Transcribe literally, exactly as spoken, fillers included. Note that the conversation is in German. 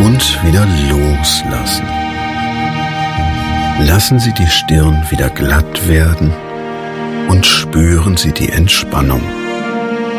und wieder loslassen. Lassen Sie die Stirn wieder glatt werden und spüren Sie die Entspannung.